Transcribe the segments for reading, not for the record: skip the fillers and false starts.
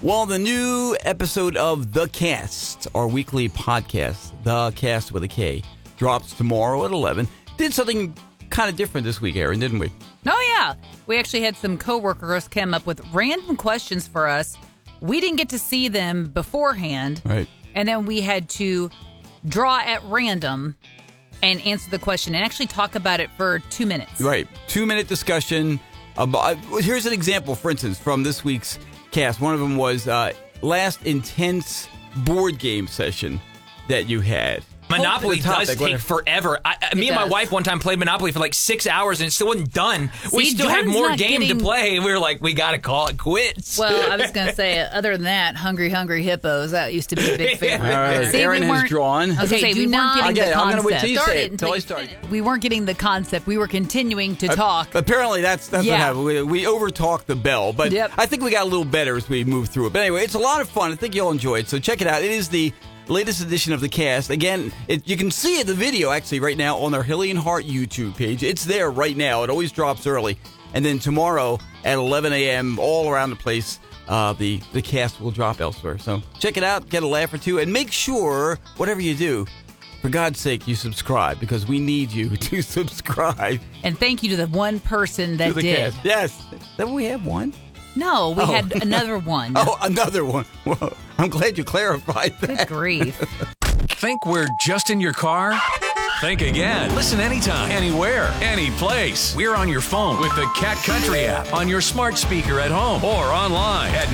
Well, the new episode of The Cast, our weekly podcast, The Cast with a K, drops tomorrow at 11. Did something kind of different this week, Aaron, didn't we? Oh, yeah. We actually had some coworkers come up with random questions for us. We didn't get to see them beforehand. Right. And then we had to draw at random and answer the question and actually talk about it for 2 minutes. Right. 2-minute discussion. Here's an example, for instance, from this week's cast. One of them was last intense board game session that you had. Monopoly does take forever. Me and my wife one time played Monopoly for like 6 hours and it still wasn't done. We still had more games to play. We were like, we got to call it quits. Well, I was going to say, other than that, Hungry Hippos, that used to be a big favorite. All right. See, Aaron has drawn. Okay, we weren't getting the concept. I'm going to wait till you say it until I start. We weren't getting the concept. We were continuing to talk. Apparently, that's what happened. We over-talked the bell, but I think we got a little better as we moved through it. But anyway, it's a lot of fun. I think you'll enjoy it. So check it out. It is the latest edition of The Cast. Again, you can see the video actually right now on our Hilly and Hart YouTube page. It's there right now. It always drops early. And then tomorrow at 11 a.m., all around the place, the cast will drop elsewhere. So check it out, get a laugh or two, and make sure, whatever you do, for God's sake, you subscribe, because we need you to subscribe. And thank you to the one person that did. Cast. Yes. Then we have one? No, we had another one. Oh, another one. Well, I'm glad you clarified that. Good grief. Think we're just in your car? Think again. Listen anytime, anywhere, any place. We're on your phone with the Cat Country app, on your smart speaker at home, or online at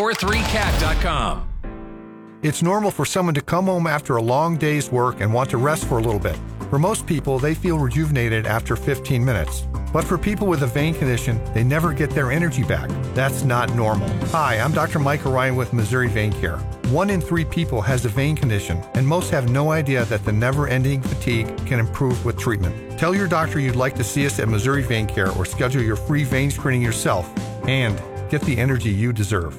943cat.com. It's normal for someone to come home after a long day's work and want to rest for a little bit. For most people, they feel rejuvenated after 15 minutes. But for people with a vein condition, they never get their energy back. That's not normal. Hi, I'm Dr. Mike Ryan with Missouri Vein Care. 1 in 3 people has a vein condition, and most have no idea that the never-ending fatigue can improve with treatment. Tell your doctor you'd like to see us at Missouri Vein Care or schedule your free vein screening yourself and get the energy you deserve.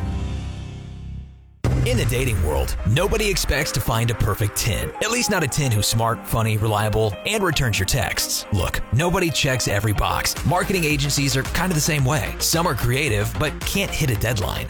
In the dating world, nobody expects to find a perfect 10. At least not a 10 who's smart, funny, reliable, and returns your texts. Look, nobody checks every box. Marketing agencies are kind of the same way. Some are creative, but can't hit a deadline.